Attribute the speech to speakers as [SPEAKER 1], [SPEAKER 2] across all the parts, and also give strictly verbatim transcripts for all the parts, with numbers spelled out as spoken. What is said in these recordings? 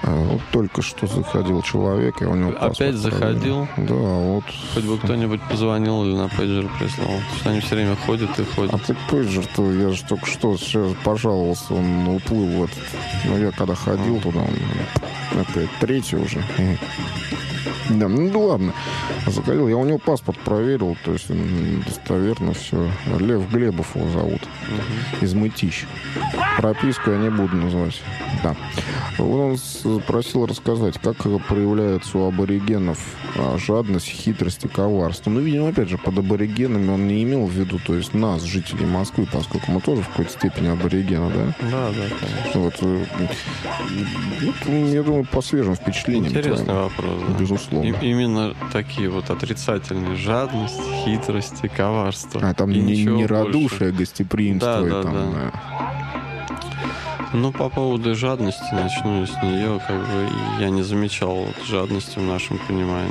[SPEAKER 1] Вот только что заходил человек, и у него паспорт.
[SPEAKER 2] Опять заходил?
[SPEAKER 1] Да, вот.
[SPEAKER 2] Хоть бы кто-нибудь позвонил или на пейджер прислал. Что они все время ходят и ходят.
[SPEAKER 1] А ты пейджер-то, я же только что сейчас пожаловался, он уплыл в этот. Ну, я когда ходил туда, он опять третий уже. Да, ну да ладно. Заходил, я у него паспорт проверил, то есть достоверно все. Лев Глебов его зовут. Угу. Из Мытищ. Прописку я не буду называть. Да. Он просил рассказать, как проявляется у аборигенов жадность, хитрость и коварство. Ну, видимо, опять же, под аборигенами он не имел в виду, то есть нас, жителей Москвы, поскольку мы тоже в какой-то степени аборигены, да?
[SPEAKER 2] Да, да, конечно.
[SPEAKER 1] Вот, вот, я думаю, по свежим впечатлениям.
[SPEAKER 2] Интересный
[SPEAKER 1] твоим,
[SPEAKER 2] вопрос, да.
[SPEAKER 1] Безусловно.
[SPEAKER 2] И, именно такие вот отрицательные: жадность, хитрость и коварство.
[SPEAKER 1] А там
[SPEAKER 2] и
[SPEAKER 1] не, не радушие,
[SPEAKER 2] больше.
[SPEAKER 1] гостеприимство.
[SPEAKER 2] Да,
[SPEAKER 1] и
[SPEAKER 2] да,
[SPEAKER 1] там,
[SPEAKER 2] да.
[SPEAKER 1] Да.
[SPEAKER 2] Ну, по поводу жадности, начну с нее, как бы я не замечал вот жадности в нашем понимании.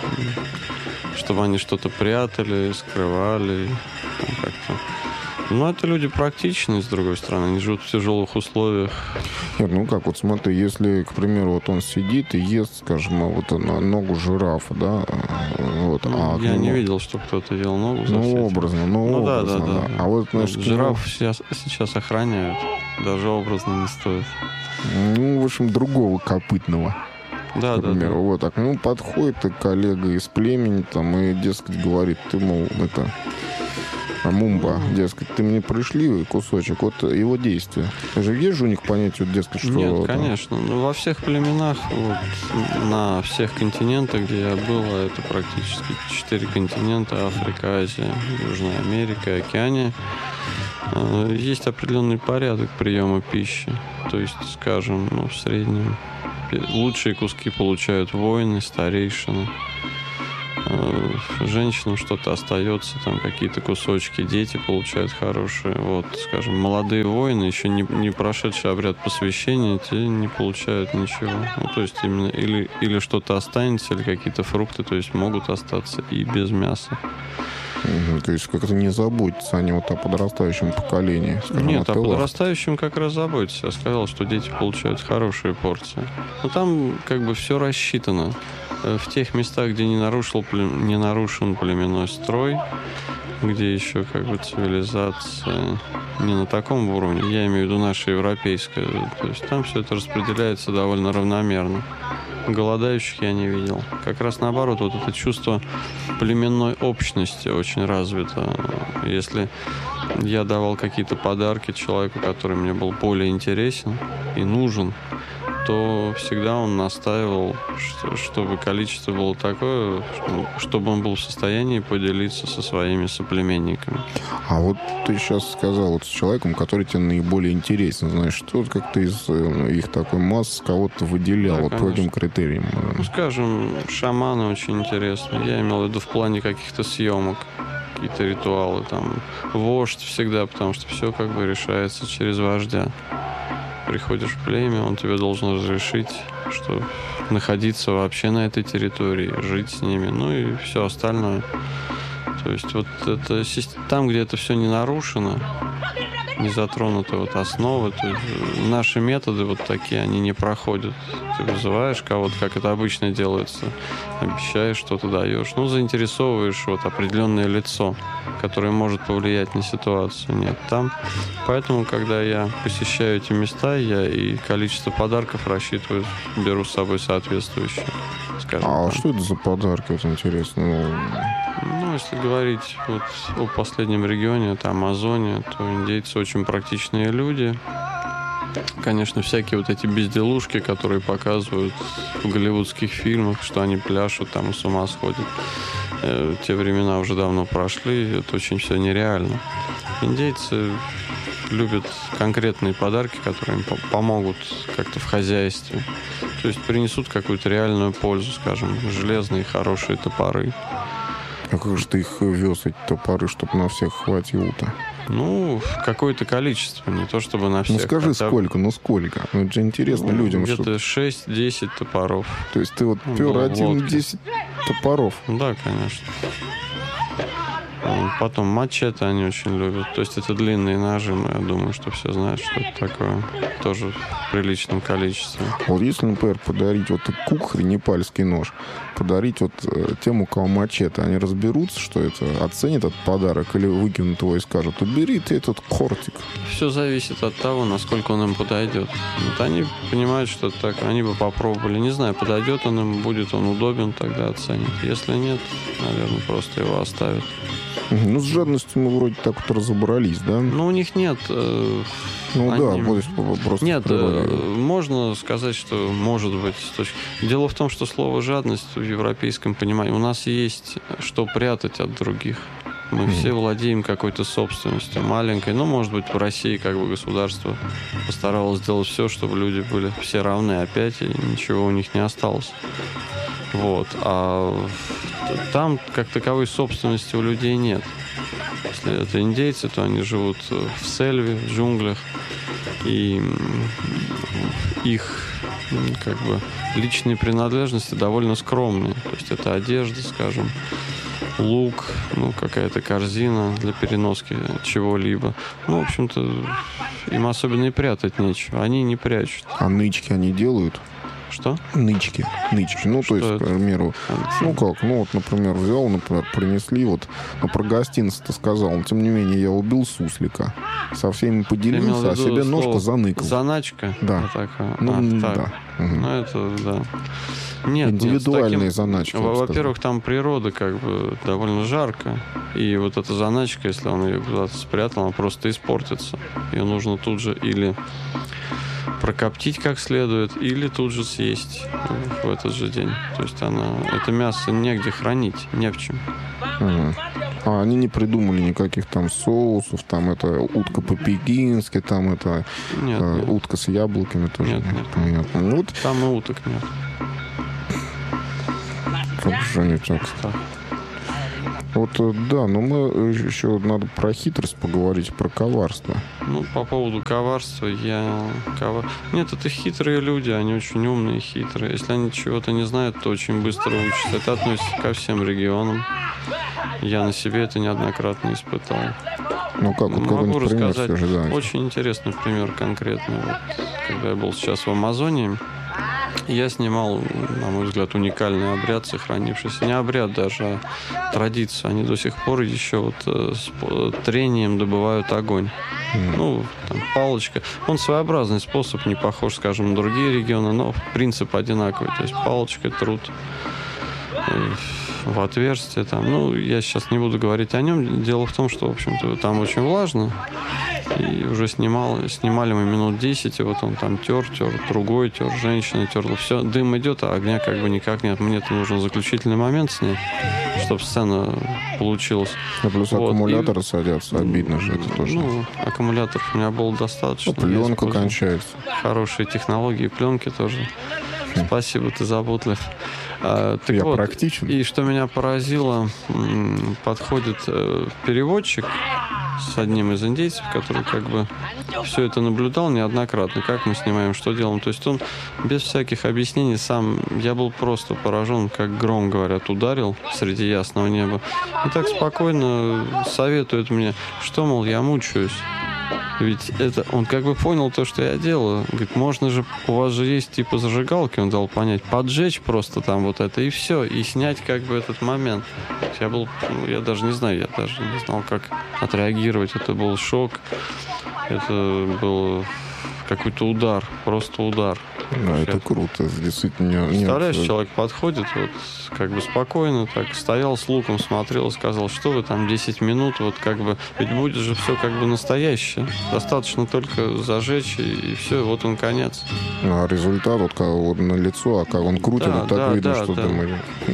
[SPEAKER 2] Чтобы они что-то прятали, скрывали, как-то. Ну, это люди практичные, с другой стороны. Они живут в тяжелых условиях.
[SPEAKER 1] Нет, ну как, вот смотри, если, к примеру, вот он сидит и ест, скажем, вот на ногу жирафа, да, вот,
[SPEAKER 2] ну,
[SPEAKER 1] а
[SPEAKER 2] я
[SPEAKER 1] нему...
[SPEAKER 2] не видел, что кто-то ел ногу.
[SPEAKER 1] Ну, образно, ну,
[SPEAKER 2] ну
[SPEAKER 1] образно,
[SPEAKER 2] да, да, да.
[SPEAKER 1] да. А вот, знаешь,
[SPEAKER 2] ну, жираф сейчас, сейчас охраняют. Даже образно не стоит.
[SPEAKER 1] Ну, в общем, другого копытного.
[SPEAKER 2] Да,
[SPEAKER 1] например,
[SPEAKER 2] да, да.
[SPEAKER 1] Вот так. Ну, подходит коллега из племени там и, дескать, говорит, ты, мол, это... Мумба, дескать, ты мне пришли кусочек, вот его действия. Ты же есть же у них понятие, вот, дескать, что...
[SPEAKER 2] Нет,
[SPEAKER 1] там...
[SPEAKER 2] конечно. Ну, во всех племенах, вот, на всех континентах, где я был, а это практически четыре континента: Африка, Азия, Южная Америка, Океания, есть определенный порядок приема пищи. То есть, скажем, ну, в среднем лучшие куски получают воины, старейшины. Женщинам что-то остается, там какие-то кусочки, дети получают хорошие. Вот, скажем, молодые воины, еще не, не прошедший обряд посвящения, те не получают ничего. Ну, то есть именно или, или что-то останется, или какие-то фрукты, то есть могут остаться и без мяса.
[SPEAKER 1] Угу, то есть как-то не заботятся они вот о подрастающем поколении. Скажем,
[SPEAKER 2] Нет, о
[SPEAKER 1] тылах.
[SPEAKER 2] подрастающем как раз заботятся. Я сказал, что дети получают хорошие порции. Но там как бы все рассчитано. В тех местах, где не, нарушил, не нарушен племенной строй, где еще как бы цивилизация не на таком уровне, я имею в виду наша европейская, то есть там все это распределяется довольно равномерно. Голодающих я не видел. Как раз наоборот, вот это чувство племенной общности очень развито. Если я давал какие-то подарки человеку, который мне был более интересен и нужен, то всегда он настаивал, что, чтобы количество было такое, чтобы он был в состоянии поделиться со своими соплеменниками.
[SPEAKER 1] А вот ты сейчас сказал вот с человеком, который тебе наиболее интересен, знаешь, что как ты из их такой массы кого-то выделял,
[SPEAKER 2] Да,
[SPEAKER 1] вот по каким критериям?
[SPEAKER 2] Ну, скажем, шаманы очень интересны. Я имел в виду в плане каких-то съемок, какие-то ритуалы. Там вождь всегда, потому что все как бы решается через вождя. Приходишь в племя, он тебе должен разрешить, что находиться вообще на этой территории, жить с ними, ну и все остальное. То есть вот это там, где это все не нарушено, не затронута вот основа, то есть наши методы вот такие, они не проходят. Ты вызываешь кого-то, как это обычно делается, обещаешь, что-то даешь, ну, заинтересовываешь вот определенное лицо, которое может повлиять на ситуацию. Нет, там. Поэтому, когда я посещаю эти места, я и количество подарков рассчитываю, беру с собой соответствующие. Скажем,
[SPEAKER 1] а
[SPEAKER 2] там.
[SPEAKER 1] что это за подарки, вот интересно?
[SPEAKER 2] Ну, если говорить вот о последнем регионе, это Амазония, то индейцы очень практичные люди. Конечно, всякие вот эти безделушки, которые показывают в голливудских фильмах, что они пляшут там и с ума сходят. Э, те времена уже давно прошли, это очень все нереально. Индейцы любят конкретные подарки, которые им помогут как-то в хозяйстве. То есть принесут какую-то реальную пользу, скажем, железные хорошие топоры.
[SPEAKER 1] А как же ты их вез, эти топоры, чтобы на всех хватило-то?
[SPEAKER 2] Ну, какое-то количество, не то чтобы на всех.
[SPEAKER 1] Ну скажи,
[SPEAKER 2] хотя...
[SPEAKER 1] сколько, ну сколько? Ну это же интересно
[SPEAKER 2] ну,
[SPEAKER 1] людям.
[SPEAKER 2] Где-то
[SPEAKER 1] что...
[SPEAKER 2] шесть-десять топоров.
[SPEAKER 1] То есть ты вот пер один десять топоров?
[SPEAKER 2] Да, конечно. Потом мачете они очень любят. То есть это длинные ножи, но я думаю, что все знают, что это такое. Тоже в приличном количестве.
[SPEAKER 1] Вот если, например, подарить вот кухаре непальский нож, подарить вот э, тем, у кого мачете, они разберутся, что это, оценят этот подарок или выкинут его и скажут: убери ты этот кортик.
[SPEAKER 2] Все зависит от того, насколько он им подойдет. Вот они понимают, что это так, они бы попробовали. Не знаю, подойдет он им, будет он удобен, тогда оценят. Если нет, наверное, просто его оставят.
[SPEAKER 1] Ну, с жадностью мы вроде так вот разобрались, да?
[SPEAKER 2] Ну, у них нет... Э,
[SPEAKER 1] ну
[SPEAKER 2] они...
[SPEAKER 1] да, будет просто...
[SPEAKER 2] Нет, э, можно сказать, что может быть... С точки... Дело в том, что слово «жадность» в европейском понимании... У нас есть что прятать от других. Мы mm-hmm. все владеем какой-то собственностью маленькой. Ну, может быть, в России как бы государство постаралось сделать все, чтобы люди были все равны опять, и ничего у них не осталось. Вот. А там, как таковой, собственности у людей нет. Если это индейцы, то они живут в сельве, в джунглях. И их как бы личные принадлежности довольно скромные. То есть это одежда, скажем, лук, ну, какая-то корзина для переноски чего-либо. Ну, в общем-то, им особенно и прятать нечего. Они не прячут.
[SPEAKER 1] А нычки они делают?
[SPEAKER 2] Что?
[SPEAKER 1] Нычки. Нычки. Ну,
[SPEAKER 2] что
[SPEAKER 1] то есть,
[SPEAKER 2] это?
[SPEAKER 1] к примеру, ну как, ну вот, например, взял, например, принесли, вот, ну, про гостинцы ты сказал, но тем не менее я убил суслика, со всеми поделился, а себе ножка заныкал.
[SPEAKER 2] Заначка?
[SPEAKER 1] Да.
[SPEAKER 2] Такая.
[SPEAKER 1] Ну,
[SPEAKER 2] а, так.
[SPEAKER 1] да.
[SPEAKER 2] Ну, это, да. Нет,
[SPEAKER 1] индивидуальные
[SPEAKER 2] нет, таким...
[SPEAKER 1] заначки.
[SPEAKER 2] Во-первых, там природа как бы довольно жарко, и вот эта заначка, если он ее куда-то спрятал, она просто испортится. Ее нужно тут же или прокоптить как следует, или тут же съесть в этот же день. То есть она, это мясо негде хранить, не в чем.
[SPEAKER 1] Угу. А они не придумали никаких там соусов, там это утка по-пекински, там это
[SPEAKER 2] нет,
[SPEAKER 1] э,
[SPEAKER 2] нет.
[SPEAKER 1] утка с яблоками тоже.
[SPEAKER 2] Нет, нет.
[SPEAKER 1] Понятно. Ну, вот...
[SPEAKER 2] Там и уток нет.
[SPEAKER 1] Как же они так?
[SPEAKER 2] Так.
[SPEAKER 1] Вот, да, но мы еще надо про хитрость поговорить, про коварство.
[SPEAKER 2] Ну, по поводу коварства, я... Ковар... Нет, это хитрые люди, они очень умные, хитрые. Если они чего-то не знают, то очень быстро учатся. Это относится ко всем регионам. Я на себе это неоднократно испытал.
[SPEAKER 1] Ну, как, вот
[SPEAKER 2] могу
[SPEAKER 1] рассказать пример все же, да.
[SPEAKER 2] Очень интересный пример конкретный. Вот, когда я был сейчас в Амазонии, я снимал, на мой взгляд, уникальный обряд, сохранившийся. Не обряд даже, а традицию. Они до сих пор еще вот с трением добывают огонь. Mm. Ну, там, палочка. Он своеобразный способ, не похож, скажем, на другие регионы, но принцип одинаковый. То есть палочкой труд в отверстие. Там. Ну, я сейчас не буду говорить о нем. Дело в том, что, в общем-то, там очень влажно. И уже снимал, снимали мы минут десять, и вот он там тер, тер, другой тер, женщина терла. Все, дым идет, а огня как бы никак нет. Мне-то нужен заключительный момент снять, чтобы сцена получилась.
[SPEAKER 1] А плюс вот. Аккумуляторы и... садятся, обидно же это тоже.
[SPEAKER 2] Ну, аккумуляторов у меня было достаточно.
[SPEAKER 1] Ну, пленка кончается.
[SPEAKER 2] Хорошие технологии, пленки тоже. Хм. Спасибо, ты заботлив. А, так
[SPEAKER 1] Я
[SPEAKER 2] вот,
[SPEAKER 1] практичен.
[SPEAKER 2] И что меня поразило, подходит переводчик с одним из индейцев, который как бы все это наблюдал неоднократно, как мы снимаем, что делаем. То есть он без всяких объяснений сам... Я был просто поражен, как гром, говорят, ударил среди ясного неба. И так спокойно советует мне, что, мол, я мучаюсь. Ведь это он как бы понял то, что я делаю. Говорит, можно же, у вас же есть типа зажигалки, он дал понять, поджечь просто там вот это и все, и снять как бы этот момент. Я был, ну, я даже не знаю, я даже не знал, как отреагировать. Это был шок, это был какой-то удар, просто удар.
[SPEAKER 1] Да, это круто, действительно.
[SPEAKER 2] Представляешь,
[SPEAKER 1] нет.
[SPEAKER 2] Человек подходит, вот как бы спокойно, так стоял с луком, смотрел, сказал, что вы там десять минут, вот как бы, ведь будет же все как бы настоящее. Достаточно только зажечь, и, и все, вот он конец.
[SPEAKER 1] А результат, вот как вот на лицо, а как он крутит,
[SPEAKER 2] да,
[SPEAKER 1] вот так
[SPEAKER 2] да,
[SPEAKER 1] видно,
[SPEAKER 2] да,
[SPEAKER 1] что
[SPEAKER 2] да.
[SPEAKER 1] думаешь.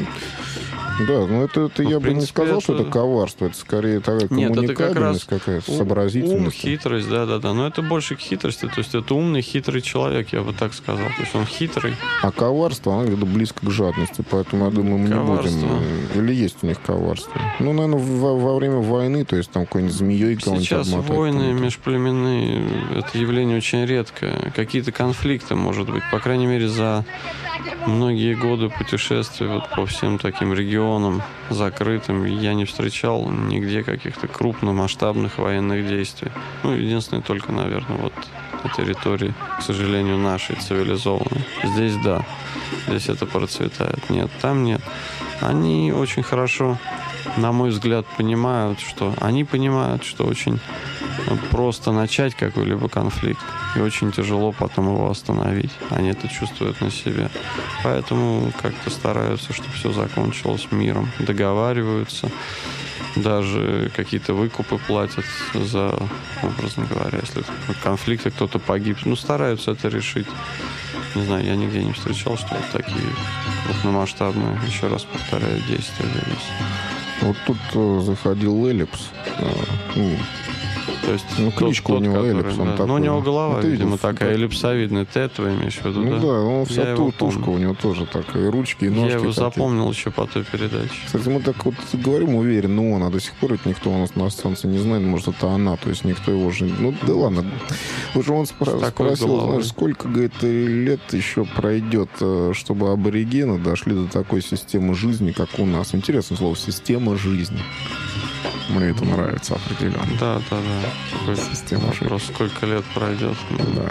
[SPEAKER 1] Да, но это, это
[SPEAKER 2] ну,
[SPEAKER 1] я
[SPEAKER 2] принципе,
[SPEAKER 1] бы не сказал,
[SPEAKER 2] это...
[SPEAKER 1] что это коварство, это скорее такая
[SPEAKER 2] Нет,
[SPEAKER 1] коммуникабельность,
[SPEAKER 2] это как
[SPEAKER 1] какая-то
[SPEAKER 2] ум,
[SPEAKER 1] сообразительность.
[SPEAKER 2] Ум, хитрость, да-да-да, но это больше к хитрости, то есть это умный, хитрый человек, я бы так сказал, то есть он хитрый.
[SPEAKER 1] А коварство, оно где-то близко к жадности, поэтому, я думаю, мы коварство. не будем... Или есть у них коварство? Ну, наверное, во, во время войны, то есть там какой-нибудь змеей кого-нибудь
[SPEAKER 2] Сейчас
[SPEAKER 1] обмотать,
[SPEAKER 2] войны
[SPEAKER 1] кому-то.
[SPEAKER 2] межплеменные, это явление очень редкое, какие-то конфликты, может быть, по крайней мере, за многие годы путешествий вот по всем таким регионам, регионам закрытым. Я не встречал нигде каких-то крупномасштабных военных действий. Ну, единственное, только, наверное, вот на территории, к сожалению, нашей цивилизованной. Здесь да, здесь это процветает. Нет, там нет. Они очень хорошо, на мой взгляд, понимают, что... Они понимают, что очень просто начать какой-либо конфликт, и очень тяжело потом его остановить. Они это чувствуют на себе. Поэтому как-то стараются, чтобы все закончилось миром. Договариваются, даже какие-то выкупы платят за, образно говоря, если в конфликте кто-то погиб. Ну, стараются это решить. Не знаю, я нигде не встречал, что вот такие крупномасштабные, еще раз повторяю, действия велись.
[SPEAKER 1] Вот тут э, заходил Эллипс. Э, ну,
[SPEAKER 2] То есть
[SPEAKER 1] ну,
[SPEAKER 2] тот,
[SPEAKER 1] кличка
[SPEAKER 2] тот,
[SPEAKER 1] у него
[SPEAKER 2] который,
[SPEAKER 1] Эллипс. Он
[SPEAKER 2] да.
[SPEAKER 1] такой,
[SPEAKER 2] ну, у него голова,
[SPEAKER 1] ну,
[SPEAKER 2] видимо,
[SPEAKER 1] видел,
[SPEAKER 2] такая
[SPEAKER 1] да.
[SPEAKER 2] эллипсовидная. Ты этого имеешь в виду,
[SPEAKER 1] Ну
[SPEAKER 2] да?
[SPEAKER 1] да, он вся
[SPEAKER 2] Я его
[SPEAKER 1] ту, тушка
[SPEAKER 2] помню.
[SPEAKER 1] у него тоже такая, и ручки, и ножки.
[SPEAKER 2] Я его
[SPEAKER 1] такие.
[SPEAKER 2] запомнил еще по той передаче.
[SPEAKER 1] Кстати, мы так вот говорим уверенно, но он, а до сих пор это никто у нас на станции не знает, может, это она, то есть никто его уже... Ну, да ладно. Уже он спра-
[SPEAKER 2] такой
[SPEAKER 1] спросил,
[SPEAKER 2] головой.
[SPEAKER 1] знаешь, сколько, говорит, лет еще пройдет, э, чтобы аборигены дошли до такой системы жизни, как у нас. Интересное слово, система жизни. Мне это нравится определенно.
[SPEAKER 2] Да, да, да. Такой
[SPEAKER 1] Система
[SPEAKER 2] вопрос, сколько лет пройдет.
[SPEAKER 1] Да.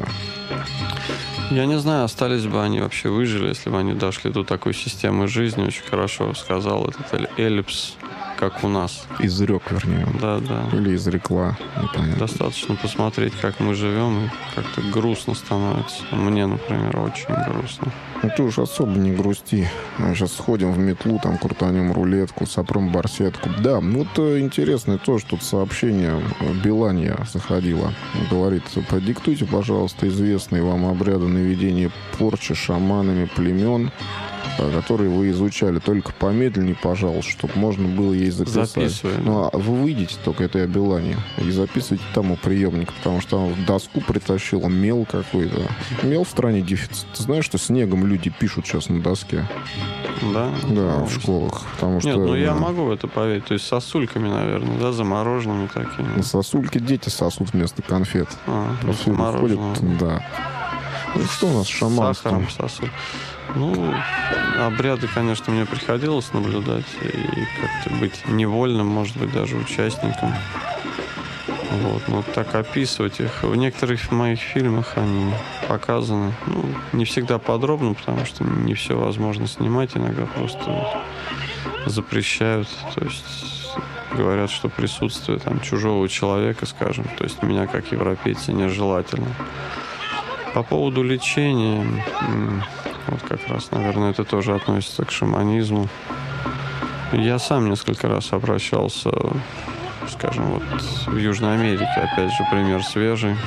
[SPEAKER 2] Я не знаю, остались бы они вообще, выжили, если бы они дошли до такой системы жизни. Очень хорошо сказал этот эль- эллипс, как у нас.
[SPEAKER 1] Изрек, вернее.
[SPEAKER 2] Да, да.
[SPEAKER 1] Или изрекла, непонятно.
[SPEAKER 2] Достаточно посмотреть, как мы живем, и как-то грустно становится. Мне, например, очень грустно.
[SPEAKER 1] Ну ты уж особо не грусти. Мы сейчас сходим в метлу, там крутанем рулетку, сопрем барсетку. Да, ну вот э, интересно то, что тут сообщение Биланья заходило. Говорит, продиктуйте, пожалуйста, известные вам обряды наведения порчи шаманами племен, э, которые вы изучали. Только помедленнее, пожалуйста, чтобы можно было ей записать.
[SPEAKER 2] Записываем.
[SPEAKER 1] Ну, а вы выйдете только, это я Биланья, и записывайте там у приемника, потому что там доску притащила, мел какой-то. Мел в стране дефицит. Ты знаешь, что снегом люди пишут сейчас на доске?
[SPEAKER 2] Да?
[SPEAKER 1] Да, в школах. Потому что,
[SPEAKER 2] Нет, ну я
[SPEAKER 1] да,
[SPEAKER 2] могу в это поверить. То есть сосульками, наверное, да, замороженными такими.
[SPEAKER 1] сосульки дети сосут вместо конфет.
[SPEAKER 2] А,
[SPEAKER 1] Посуду входит,
[SPEAKER 2] мороженое.
[SPEAKER 1] да. Ну, что у нас с
[SPEAKER 2] С
[SPEAKER 1] шаманством?
[SPEAKER 2] сахаром сосут. Ну, обряды, конечно, мне приходилось наблюдать и как-то быть невольным, может быть, даже участником. Вот, но так описывать их. В некоторых моих фильмах они показаны. Ну, не всегда подробно, потому что не все возможно снимать. Иногда просто запрещают. То есть говорят, что присутствие там чужого человека, скажем, то есть меня как европейца нежелательно. По поводу лечения, м, вот как раз, наверное, это тоже относится к шаманизму. Я сам несколько раз обращался, скажем, вот в Южной Америке, опять же, пример свежий,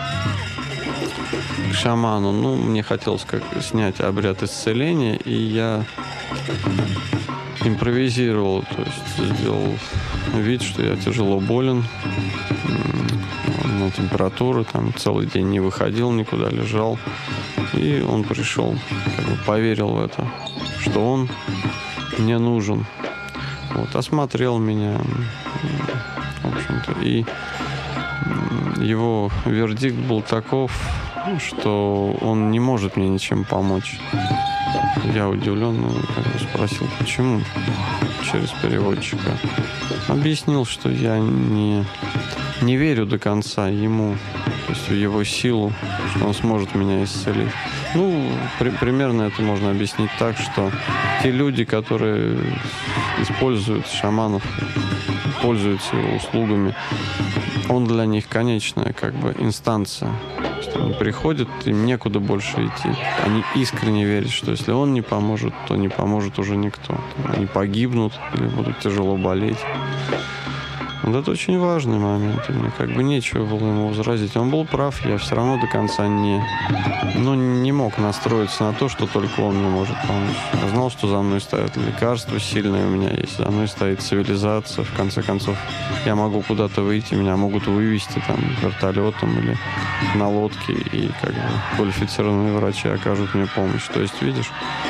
[SPEAKER 2] к шаману. Ну, мне хотелось как снять обряд исцеления, и я импровизировал, то есть сделал вид, что я тяжело болен, м, на температуру, там целый день не выходил никуда, лежал. И он пришел, как бы поверил в это, что он мне нужен. Вот, осмотрел меня, в общем-то, и его вердикт был таков, что он не может мне ничем помочь. Я удивленно как бы спросил, почему, через переводчика. Объяснил, что я не, не верю до конца ему, то есть в его силу, что он сможет меня исцелить. Ну, при, примерно это можно объяснить так, что те люди, которые используют шаманов, пользуются его услугами, он для них конечная как бы инстанция. То есть они приходят, им некуда больше идти. Они искренне верят, что если он не поможет, то не поможет уже никто. Они погибнут или будут тяжело болеть. Вот это очень важный момент, и мне как бы нечего было ему возразить. Он был прав, я все равно до конца не, ну, не мог настроиться на то, что только он мне может помочь. Я знал, что за мной стоят лекарства сильные у меня есть, за мной стоит цивилизация. В конце концов, я могу куда-то выйти, меня могут вывезти там вертолетом или на лодке, и как бы квалифицированные врачи окажут мне помощь. То есть, видишь,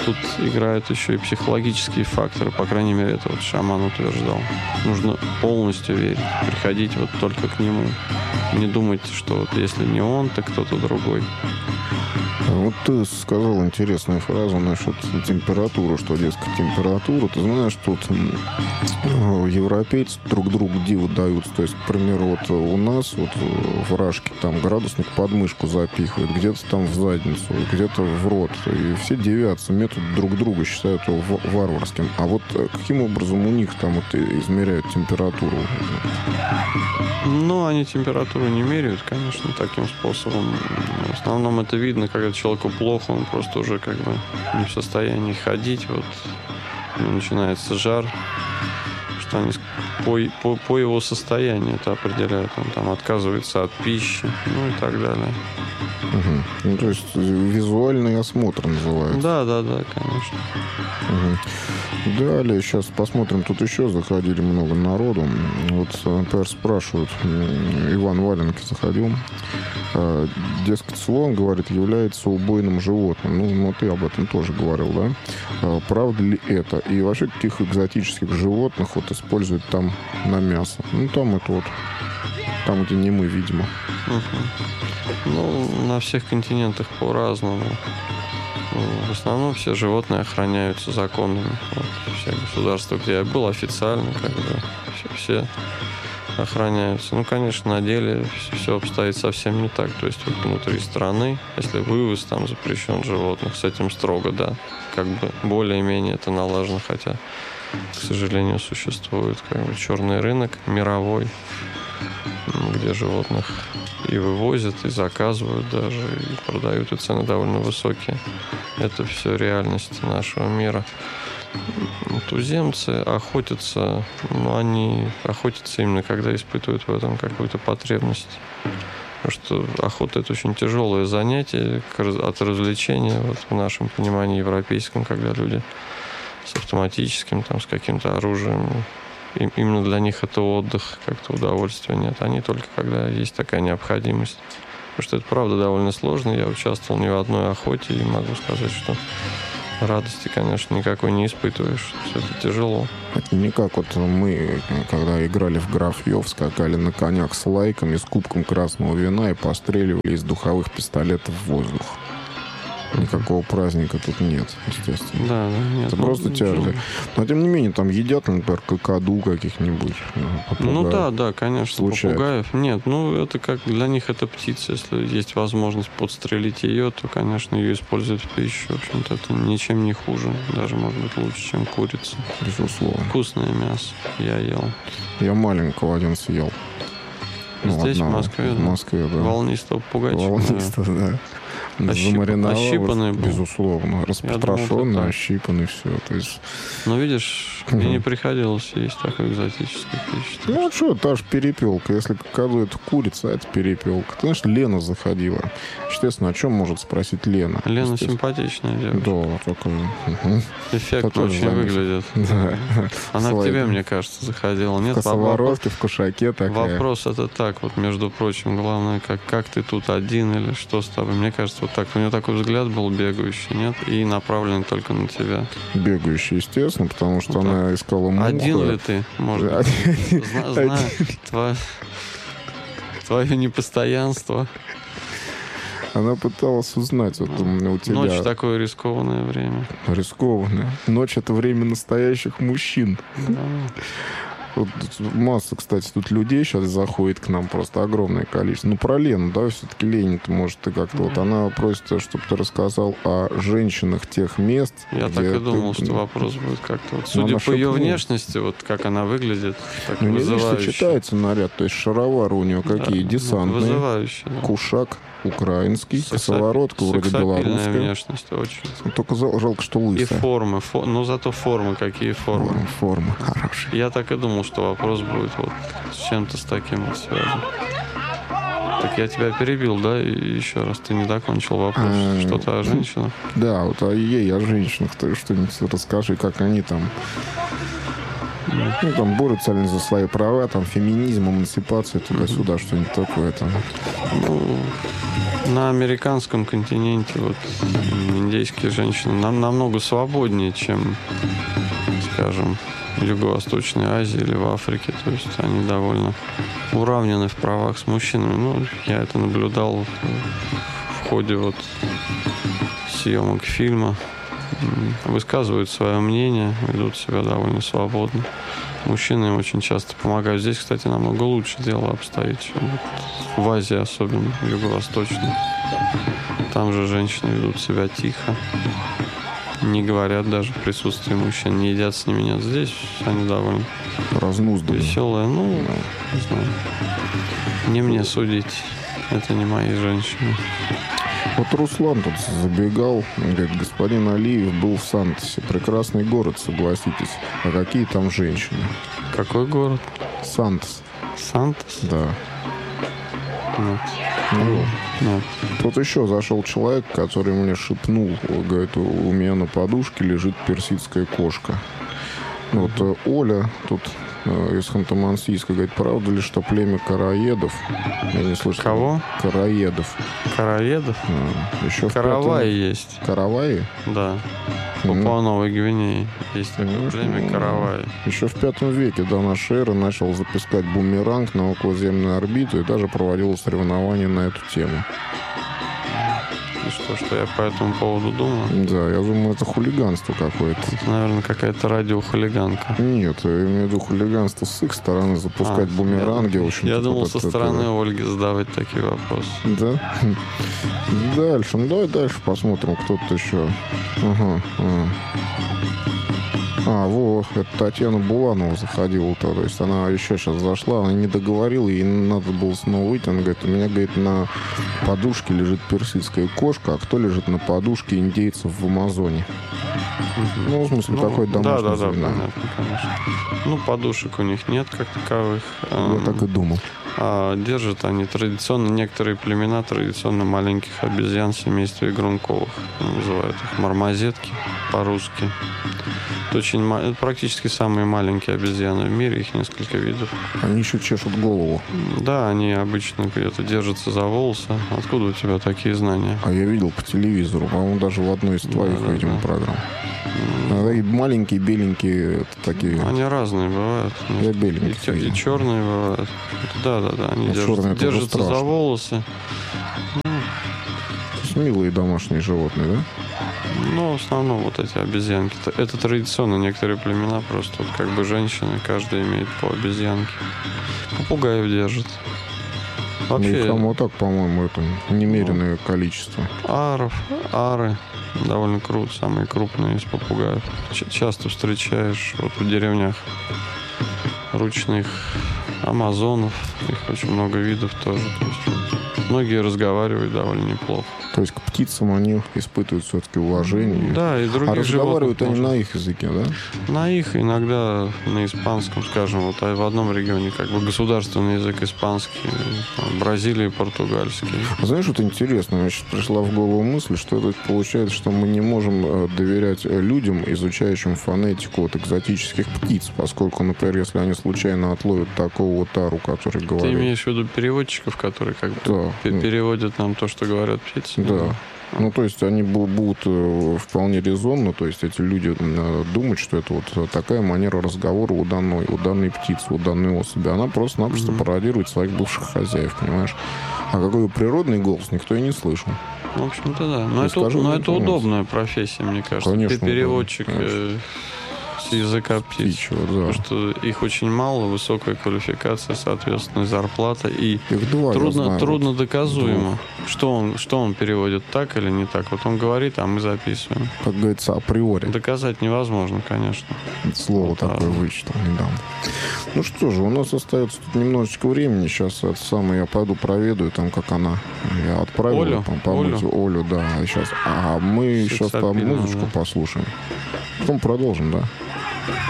[SPEAKER 2] тут играют еще и психологические факторы, по крайней мере, это вот шаман утверждал. Нужно полностью верить, приходить вот только к нему. Не думать, что вот если не он, то кто-то другой.
[SPEAKER 1] Вот ты сказал интересную фразу насчет температуры, что, дескать, температура. Ты знаешь, тут европейцы друг другу диву даются. То есть, к примеру, вот у нас вот в Рашке там градусник под мышку запихивают, где-то там в задницу, где-то в рот. И все дивятся, метод друг друга считают его варварским. А вот каким образом у них там вот измеряют температуру?
[SPEAKER 2] Ну, они температуру не меряют, конечно, таким способом. В основном это видно, когда человеку плохо, он просто уже как бы не в состоянии ходить. Вот начинается жар, что они по, по, по его состоянию это определяют. Он там отказывается от пищи, ну и так далее.
[SPEAKER 1] Угу. Ну, то есть визуальный осмотр называется.
[SPEAKER 2] Да, да, да, конечно.
[SPEAKER 1] Угу. Далее, сейчас посмотрим, тут еще заходили много народу. Вот, например, спрашивают, Иван Валенки заходил, дескать, слон, говорит, является убойным животным. Ну, ну, ты об этом тоже говорил, да? Правда ли это? И вообще, каких экзотических животных вот используют там на мясо? Ну, там это вот, там, где не мы, видимо.
[SPEAKER 2] Угу. Ну, на всех континентах по-разному. В основном все животные охраняются законами. Вот, все государства, где я был, официально, как бы, все, все охраняются. Ну, конечно, на деле все, все обстоит совсем не так. То есть вот внутри страны, если вывоз там запрещен животных, с этим строго, да. Как бы более-менее это налажено, хотя, к сожалению, существует как бы черный рынок мировой, где животных и вывозят, и заказывают даже, и продают, и цены довольно высокие. Это все реальность нашего мира. Туземцы охотятся, но они охотятся именно когда испытывают в этом какую-то потребность. Потому что охота — это очень тяжелое занятие от развлечения, вот в нашем понимании европейском, когда люди с автоматическим, там, с каким-то оружием. И именно для них это отдых, как-то удовольствия нет. Они только когда есть такая необходимость. Потому что это, правда, довольно сложно. Я участвовал не в одной охоте и могу сказать, что радости, конечно, никакой не испытываешь. Все это тяжело.
[SPEAKER 1] Это не как вот мы, когда играли в графьев, скакали на конях с лайками, с кубком красного вина и постреливали из духовых пистолетов в воздух. Никакого праздника тут нет, естественно.
[SPEAKER 2] Да, да, нет.
[SPEAKER 1] Это
[SPEAKER 2] ну,
[SPEAKER 1] просто тяжело. Но, тем не менее, там едят, например, какаду каких-нибудь. Попугаев.
[SPEAKER 2] Ну да, да, конечно,
[SPEAKER 1] Случается.
[SPEAKER 2] Попугаев. Нет, ну это как для них это птица. Если есть возможность подстрелить ее, то, конечно, ее используют в пищу. В общем-то, это ничем не хуже. Даже, может быть, лучше, чем курица.
[SPEAKER 1] Безусловно.
[SPEAKER 2] Вкусное мясо. Я ел.
[SPEAKER 1] Я маленького один съел.
[SPEAKER 2] Здесь,
[SPEAKER 1] одного.
[SPEAKER 2] в Москве,
[SPEAKER 1] в
[SPEAKER 2] да?
[SPEAKER 1] Москве, да.
[SPEAKER 2] Волнистого попугайчика.
[SPEAKER 1] Волнистого, да.
[SPEAKER 2] Ощип... Ощипанный был.
[SPEAKER 1] Безусловно. Распространенный,
[SPEAKER 2] думал,
[SPEAKER 1] ощипанный, все. То есть...
[SPEAKER 2] Ну, видишь, мне не приходилось есть такой экзотической пищи.
[SPEAKER 1] Ну, а что, та же перепелка. Если какая это курица, а это перепелка. Ты знаешь, Лена заходила. Естественно, о чем может спросить Лена?
[SPEAKER 2] Лена симпатичная девушка.
[SPEAKER 1] Да, такая. Угу.
[SPEAKER 2] Эффектно очень выглядит.
[SPEAKER 1] Да.
[SPEAKER 2] Она
[SPEAKER 1] Слайд.
[SPEAKER 2] к тебе, мне кажется, заходила. Нет,
[SPEAKER 1] В косоворотке, в кушаке такая.
[SPEAKER 2] Вопрос это так, вот, между прочим, главное, как, как ты тут один или что с тобой. Мне кажется, вот так. У нее такой взгляд был бегающий, нет? И направленный только на тебя.
[SPEAKER 1] Бегающий, естественно, потому что
[SPEAKER 2] Вот
[SPEAKER 1] она искала муху.
[SPEAKER 2] Один ли ты, может быть? Зна- Знаю твое, твое непостоянство.
[SPEAKER 1] Она пыталась узнать, вот у тебя...
[SPEAKER 2] Ночь такое рискованное время.
[SPEAKER 1] Рискованная. Ночь — это время настоящих мужчин.
[SPEAKER 2] Да.
[SPEAKER 1] Вот масса, кстати, тут людей сейчас заходит к нам, просто огромное количество. Ну, про Лену, да, все-таки Лене-то, может, ты как-то... Mm-hmm. Вот она просит, чтобы ты рассказал о женщинах тех мест,
[SPEAKER 2] Я
[SPEAKER 1] где
[SPEAKER 2] так и думал,
[SPEAKER 1] ты...
[SPEAKER 2] что вопрос будет как-то... Вот, судя
[SPEAKER 1] она
[SPEAKER 2] по ее
[SPEAKER 1] шепнула.
[SPEAKER 2] внешности, вот как она выглядит, так
[SPEAKER 1] Ну, не видишь,
[SPEAKER 2] вызывающе.
[SPEAKER 1] сочетается наряд, то есть шаровары у нее какие?
[SPEAKER 2] Да,
[SPEAKER 1] Десантные.
[SPEAKER 2] Вызывающе, да.
[SPEAKER 1] Кушак украинский,
[SPEAKER 2] Сексапи-
[SPEAKER 1] косоворотка вроде
[SPEAKER 2] сексапильная
[SPEAKER 1] белорусская.
[SPEAKER 2] внешность очень.
[SPEAKER 1] Только жал- жалко, что
[SPEAKER 2] И
[SPEAKER 1] лысая.
[SPEAKER 2] формы, фо... ну зато формы, какие формы.
[SPEAKER 1] Форма, форма хорошая.
[SPEAKER 2] Я так и думал, что вопрос будет вот с чем-то с таким вот связан. Так я тебя перебил, да? И еще раз ты не закончил вопрос.
[SPEAKER 1] А,
[SPEAKER 2] Что-то о женщинах?
[SPEAKER 1] Да, вот о ей, о женщинах, ты что-нибудь расскажи, как они там Ну, там борются они за свои права, там феминизм, эмансипация, туда-сюда, что-нибудь такое там.
[SPEAKER 2] Ну, на американском континенте вот индейские женщины нам намного свободнее, чем, скажем, в Юго-Восточной Азии или в Африке. То есть они довольно уравнены в правах с мужчинами. Ну, я это наблюдал в ходе вот съемок фильма. Высказывают свое мнение, ведут себя довольно свободно. Мужчины им очень часто помогают. Здесь, кстати, намного лучше дело обстоит, чем вот в Азии, особенно в Юго-Восточной. Там же женщины ведут себя тихо, не говорят даже в присутствии мужчин, не едят с ними, нет. Здесь они довольно
[SPEAKER 1] разнузданные,
[SPEAKER 2] веселые. Ну, не знаю. Не мне судить. Это не мои женщины.
[SPEAKER 1] Вот Руслан тут забегал, говорит, господин Алиев был в Сантосе. Прекрасный город, согласитесь. А какие там женщины?
[SPEAKER 2] Какой город?
[SPEAKER 1] Сантос.
[SPEAKER 2] Сантос?
[SPEAKER 1] Да.
[SPEAKER 2] Нет.
[SPEAKER 1] Ну,
[SPEAKER 2] Нет.
[SPEAKER 1] тут еще зашел человек, который мне шепнул, говорит, у меня на подушке лежит персидская кошка. Вот mm-hmm. Оля тут из Ханты-Мансийска говорит, правда ли, что племя караедов... Я не слышал.
[SPEAKER 2] Кого?
[SPEAKER 1] Караедов.
[SPEAKER 2] Караедов?
[SPEAKER 1] А, еще
[SPEAKER 2] Караваи
[SPEAKER 1] пятом...
[SPEAKER 2] есть.
[SPEAKER 1] Караваи?
[SPEAKER 2] Да. Папуа-Новой Гвинеи есть такое
[SPEAKER 1] ну,
[SPEAKER 2] племя Караваи.
[SPEAKER 1] Еще в пятом веке до нашей эры начал запускать бумеранг на околоземную орбиту и даже проводил соревнования на эту тему.
[SPEAKER 2] И что, что я по этому поводу думаю?
[SPEAKER 1] Да, я думаю, это хулиганство какое-то.
[SPEAKER 2] Это, наверное, какая-то радиохулиганка.
[SPEAKER 1] Нет, я имею в виду хулиганство с их стороны, запускать а, бумеранги.
[SPEAKER 2] Я,
[SPEAKER 1] в общем-то,
[SPEAKER 2] я думал,
[SPEAKER 1] вот
[SPEAKER 2] со
[SPEAKER 1] это,
[SPEAKER 2] стороны
[SPEAKER 1] это...
[SPEAKER 2] Ольги задавать такие вопросы.
[SPEAKER 1] Да? Дальше. Ну, давай дальше посмотрим, кто-то еще. Ага. ага. А, вот, это Татьяна Буланова заходила. То, то есть она еще сейчас зашла, она не договорила, ей надо было снова выйти. Она говорит, у меня, говорит, на подушке лежит персидская кошка, а кто лежит на подушке индейцев в Амазоне? Mm-hmm. Ну, в смысле, ну, такой домашний
[SPEAKER 2] да, да,
[SPEAKER 1] звено.
[SPEAKER 2] Да, понятно, конечно. Ну, подушек у них нет как таковых.
[SPEAKER 1] Я так и думал.
[SPEAKER 2] А держат они традиционно, некоторые племена традиционно маленьких обезьян семейства игрунковых. Называют их мармозетки по-русски. Это очень, это практически самые маленькие обезьяны в мире, их несколько видов.
[SPEAKER 1] Они еще чешут голову.
[SPEAKER 2] Да, они обычно где-то держатся за волосы. Откуда у тебя такие знания?
[SPEAKER 1] А я видел по телевизору, по-моему, даже в одной из твоих, да, видимо, да. программ. Mm. Маленькие, беленькие, такие.
[SPEAKER 2] Они разные бывают.
[SPEAKER 1] Я беленькие.
[SPEAKER 2] И, и черные бывают. Да, да, да. Они держатся, держатся за волосы.
[SPEAKER 1] То есть милые домашние животные, да?
[SPEAKER 2] Ну, в основном вот эти обезьянки. Это традиционно некоторые племена просто вот как бы женщины, каждая имеет по обезьянке. Попугаев держат.
[SPEAKER 1] Вообще... Ну, вот так, по-моему, это немеренное ну, количество.
[SPEAKER 2] Аров, ары. Довольно круто, самые крупные из попугаев. Ч- часто встречаешь вот в деревнях ручных амазонов. Их очень много видов тоже. То есть, многие разговаривают довольно неплохо.
[SPEAKER 1] То есть к птицам они испытывают все-таки уважение.
[SPEAKER 2] Да, и других
[SPEAKER 1] а разговаривают они
[SPEAKER 2] может...
[SPEAKER 1] на их языке, да?
[SPEAKER 2] На их, иногда на испанском, скажем. Вот в одном регионе как бы государственный язык испанский, в Бразилии португальский.
[SPEAKER 1] Знаешь, вот интересно, мне сейчас пришла в голову мысль, что это получается, что мы не можем доверять людям, изучающим фонетику вот экзотических птиц, поскольку, например, если они случайно отловят такого вот тару, который говорит...
[SPEAKER 2] Ты имеешь в виду переводчиков, которые как бы
[SPEAKER 1] да.
[SPEAKER 2] переводят нам то, что говорят птицы?
[SPEAKER 1] Да. Ну, то есть они будут вполне резонно, то есть эти люди думают, что это вот такая манера разговора у данной, у данной птицы, у данной особи. Она просто-напросто mm-hmm. пародирует своих бывших хозяев, понимаешь? А какой природный голос, никто и не слышал.
[SPEAKER 2] В общем-то, да. Но, это, скажу, но это удобная профессия, мне кажется.
[SPEAKER 1] Конечно,
[SPEAKER 2] ты переводчик
[SPEAKER 1] да,
[SPEAKER 2] с языка птиц.
[SPEAKER 1] Птичьего, да.
[SPEAKER 2] Потому что их очень мало, высокая квалификация, соответственно, зарплата. И
[SPEAKER 1] их два,
[SPEAKER 2] трудно,
[SPEAKER 1] знаю,
[SPEAKER 2] трудно
[SPEAKER 1] вот.
[SPEAKER 2] доказуемо, что он, что он переводит так или не так. Вот он говорит, а мы записываем.
[SPEAKER 1] Как говорится, априори.
[SPEAKER 2] Доказать невозможно, конечно.
[SPEAKER 1] Слово вот, такое а... вычитал недавно. Ну что же, у нас остается тут немножечко времени. Сейчас это самое я пойду проведаю, там как она. Я отправил
[SPEAKER 2] Олю?
[SPEAKER 1] Там, помыть Олю. Олю, да. Сейчас. А мы сейчас там музычку
[SPEAKER 2] да.
[SPEAKER 1] послушаем. Потом продолжим, да?